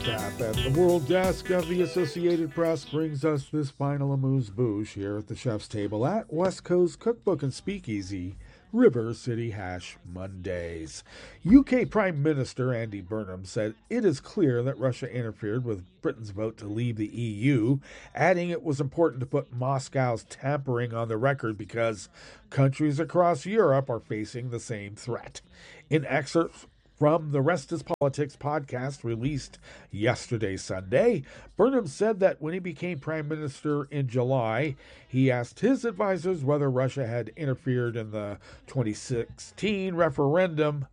Staff at the World Desk of the Associated Press brings us this final amuse-bouche here at the chef's table at West Coast Cookbook and Speakeasy, River City Hash Mondays. UK Prime Minister Andy Burnham said it is clear that Russia interfered with Britain's vote to leave the EU, adding it was important to put Moscow's tampering on the record because countries across Europe are facing the same threat. In excerpts from the Rest is Politics podcast released yesterday, Sunday, Burnham said that when he became Prime Minister in July, he asked his advisors whether Russia had interfered in the 2016 referendum.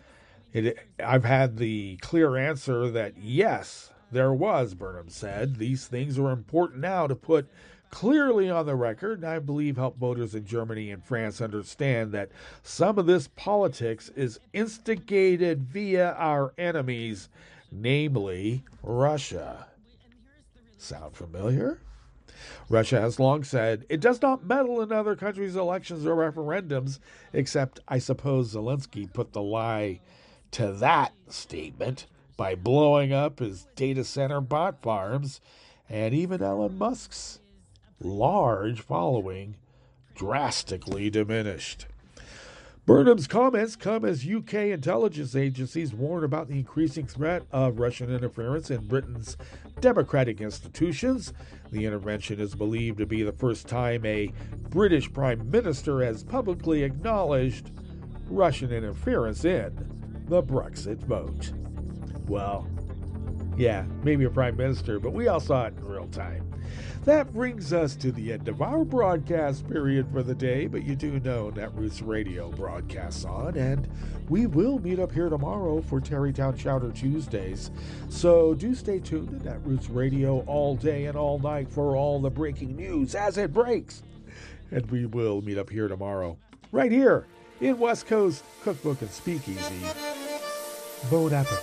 I've had the clear answer that yes, there was, Burnham said. These things are important now to put clearly on the record, and I believe help voters in Germany and France understand that some of this politics is instigated via our enemies, namely Russia. Sound familiar? Russia has long said it does not meddle in other countries' elections or referendums, except I suppose Zelensky put the lie to that statement by blowing up his data center bot farms, and even Elon Musk's large following drastically diminished. Burnham's comments come as UK intelligence agencies warn about the increasing threat of Russian interference in Britain's democratic institutions. The intervention is believed to be the first time a British Prime Minister has publicly acknowledged Russian interference in the Brexit vote. Well, yeah, maybe a Prime Minister, but we all saw it in real time. That brings us to the end of our broadcast period for the day, but you do know Netroots Radio broadcasts on, and we will meet up here tomorrow for Terrytown Chowder Tuesdays. So do stay tuned to Netroots Radio all day and all night for all the breaking news as it breaks. And we will meet up here tomorrow, right here in West Coast Cookbook and Speakeasy. Bon appetit.